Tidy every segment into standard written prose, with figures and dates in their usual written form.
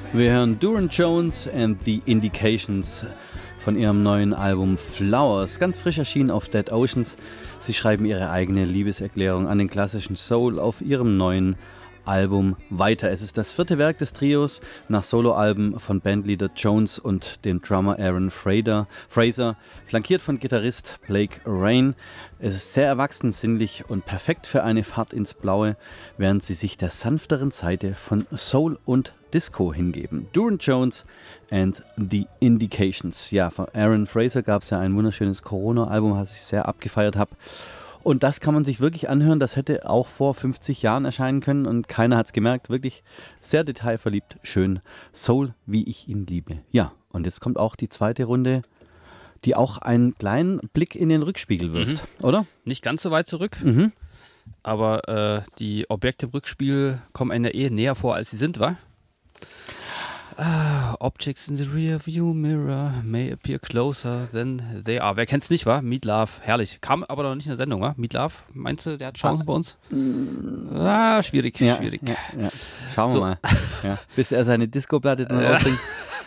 Wir hören Durand Jones and the Indications von ihrem neuen Album Flowers, ganz frisch erschienen auf Dead Oceans. Sie schreiben ihre eigene Liebeserklärung an den klassischen Soul auf ihrem neuen Album weiter. Es ist das 4. Werk des Trios nach Soloalben von Bandleader Jones und dem Drummer Aaron Fraser, flankiert von Gitarrist Blake Rain. Es ist sehr erwachsen, sinnlich und perfekt für eine Fahrt ins Blaue, während sie sich der sanfteren Seite von Soul und Disco hingeben. Durand Jones and the Indications. Ja, von Aaron Fraser gab es ja ein wunderschönes Corona-Album, was ich sehr abgefeiert habe. Und das kann man sich wirklich anhören. Das hätte auch vor 50 Jahren erscheinen können und keiner hat es gemerkt. Wirklich sehr detailverliebt, schön. Soul, wie ich ihn liebe. Ja, und jetzt kommt auch die zweite Runde, die auch einen kleinen Blick in den Rückspiegel wirft, oder? Nicht ganz so weit zurück, aber die Objekte im Rückspiegel kommen einer näher vor, als sie sind, wa? Objects in the rear view mirror may appear closer than they are. Wer kennt's nicht, wa? Meat Love, herrlich. Kam aber noch nicht in der Sendung, wa? Meat Love, meinst du, der hat Chancen bei uns? Schwierig. Ja. Schauen wir mal. Ja. Bis er seine Disco-Platte dann rausbringt.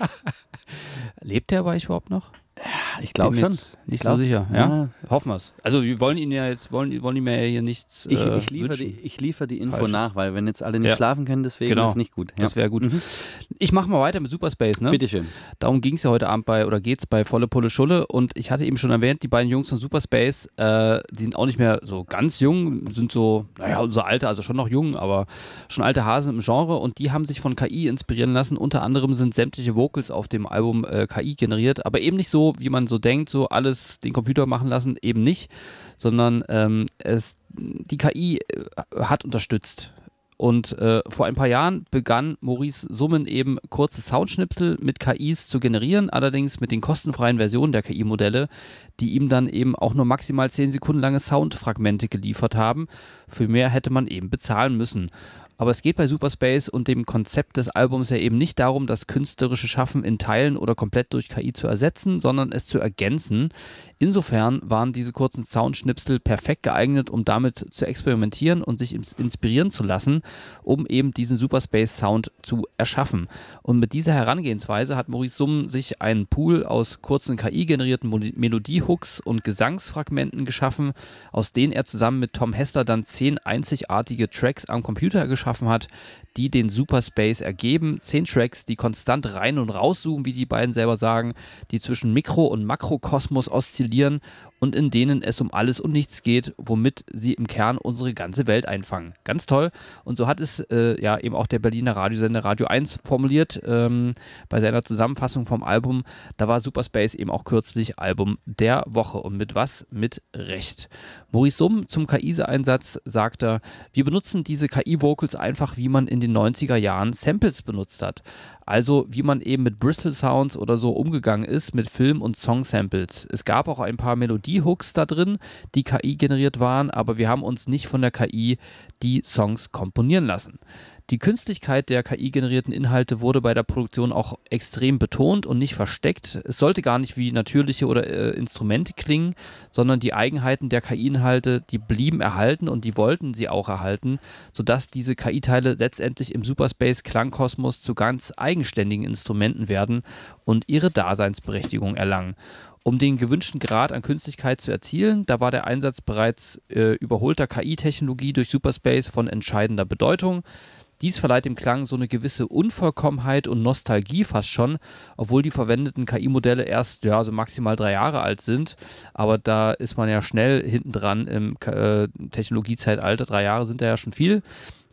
Lebt der aber überhaupt noch? Ich glaube schon. Nicht so sicher, ja? Hoffen wir es. Also wir wollen ihn ja jetzt, wollen ihm ja hier nichts ich liefere die Info Falsches. nach, weil wenn jetzt alle nicht schlafen können, deswegen ist es nicht gut. Ja. Das wäre gut. Ich mache mal weiter mit Superspace, ne? Bitteschön. Darum ging es ja heute Abend geht's bei Volle Pulle Schulle und ich hatte eben schon erwähnt, die beiden Jungs von Superspace, die sind auch nicht mehr so ganz jung, sind so, unser Alter, also schon noch jung, aber schon alte Hasen im Genre und die haben sich von KI inspirieren lassen. Unter anderem sind sämtliche Vocals auf dem Album KI generiert, aber eben nicht so, wie man so denkt, so alles den Computer machen lassen, eben nicht, sondern die KI hat unterstützt. Und vor ein paar Jahren begann Maurice Summen eben kurze Soundschnipsel mit KIs zu generieren, allerdings mit den kostenfreien Versionen der KI-Modelle, die ihm dann eben auch nur maximal 10 Sekunden lange Soundfragmente geliefert haben. Für mehr hätte man eben bezahlen müssen. Aber es geht bei Superspace und dem Konzept des Albums ja eben nicht darum, das künstlerische Schaffen in Teilen oder komplett durch KI zu ersetzen, sondern es zu ergänzen. Insofern waren diese kurzen Soundschnipsel perfekt geeignet, um damit zu experimentieren und sich inspirieren zu lassen, um eben diesen Superspace-Sound zu erschaffen. Und mit dieser Herangehensweise hat Maurice Summen sich einen Pool aus kurzen KI-generierten Melodiehooks und Gesangsfragmenten geschaffen, aus denen er zusammen mit Tom Hessler dann 10 einzigartige Tracks am Computer geschaffen hat, die den Superspace ergeben. 10 Tracks, die konstant rein und rauszoomen, wie die beiden selber sagen, die zwischen Mikro- und Makrokosmos oszillieren und in denen es um alles und nichts geht, womit sie im Kern unsere ganze Welt einfangen. Ganz toll. Und so hat es eben auch der Berliner Radiosender Radio 1 formuliert bei seiner Zusammenfassung vom Album. Da war Superspace eben auch kürzlich Album der Woche. Und mit was? Mit Recht. Maurice Summen zum KI-Einsatz sagt er, wir benutzen diese KI-Vocals einfach, wie man in den 90er Jahren Samples benutzt hat. Also wie man eben mit Bristol Sounds oder so umgegangen ist mit Film- und Song-Samples. Es gab auch ein paar Melodie-Hooks da drin, die KI generiert waren, aber wir haben uns nicht von der KI die Songs komponieren lassen. Die Künstlichkeit der KI-generierten Inhalte wurde bei der Produktion auch extrem betont und nicht versteckt. Es sollte gar nicht wie natürliche oder Instrumente klingen, sondern die Eigenheiten der KI-Inhalte, die blieben erhalten und die wollten sie auch erhalten, sodass diese KI-Teile letztendlich im Superspace-Klangkosmos zu ganz eigenständigen Instrumenten werden und ihre Daseinsberechtigung erlangen. Um den gewünschten Grad an Künstlichkeit zu erzielen, da war der Einsatz bereits überholter KI-Technologie durch Superspace von entscheidender Bedeutung. Dies verleiht dem Klang so eine gewisse Unvollkommenheit und Nostalgie fast schon, obwohl die verwendeten KI-Modelle erst so maximal 3 Jahre alt sind. Aber da ist man ja schnell hinten dran im Technologiezeitalter. 3 Jahre sind da ja schon viel.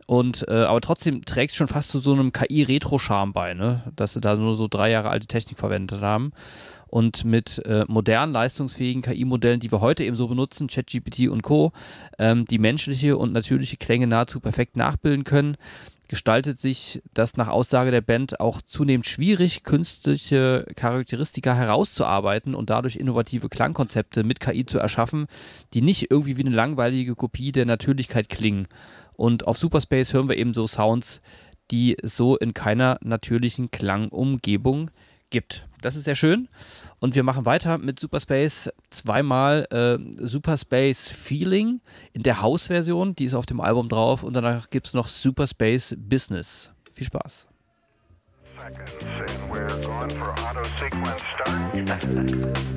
Aber trotzdem trägt es schon fast zu so einem KI-Retro-Charme bei, ne? Dass sie da nur so 3 Jahre alte Technik verwendet haben. Und mit modernen, leistungsfähigen KI-Modellen, die wir heute eben so benutzen, ChatGPT und Co., die menschliche und natürliche Klänge nahezu perfekt nachbilden können, gestaltet sich das nach Aussage der Band auch zunehmend schwierig, künstliche Charakteristika herauszuarbeiten und dadurch innovative Klangkonzepte mit KI zu erschaffen, die nicht irgendwie wie eine langweilige Kopie der Natürlichkeit klingen. Und auf Superspace hören wir eben so Sounds, die es so in keiner natürlichen Klangumgebung gibt. Das ist sehr schön. Und wir machen weiter mit Superspace. Zweimal Superspace Feeling in der House-Version, die ist auf dem Album drauf. Und danach gibt es noch Superspace Business. Viel Spaß. Seconds, and we're going for auto sequence start.